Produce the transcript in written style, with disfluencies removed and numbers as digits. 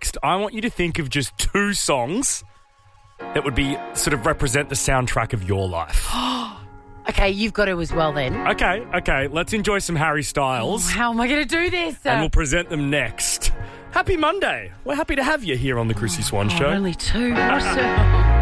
next. I want you to think of just 2 songs that would be sort of represent the soundtrack of your life. Okay, you've got to as well then. Okay. Let's enjoy some Harry Styles. How am I going to do this? And we'll present them next. Happy Monday. We're happy to have you here on the Chrissy Swan Show. Only 2. What's